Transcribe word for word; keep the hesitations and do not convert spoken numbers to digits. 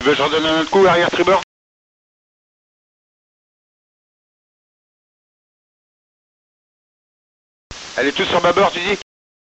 veux que je redonne un autre coup, arrière tribord? Elle est tous sur bâbord, tu dis?